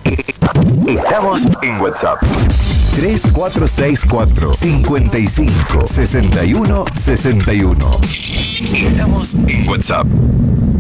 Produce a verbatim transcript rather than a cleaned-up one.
Estamos en WhatsApp. tres cuatro seis cuatro, cinco cinco, seis uno, seis uno. Estamos en WhatsApp.